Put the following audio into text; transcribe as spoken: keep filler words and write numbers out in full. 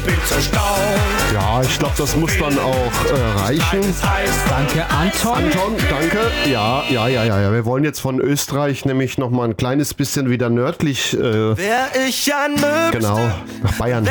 bin zerstört. Ja, ich glaube, das muss dann auch äh, reichen. Danke, Anton. Anton, danke. Ja, ja, ja, ja, ja. Wir wollen jetzt von Österreich nämlich noch mal ein kleines bisschen wieder nördlich. Äh, Wer ich ein Möbel. genau, nach Bayern.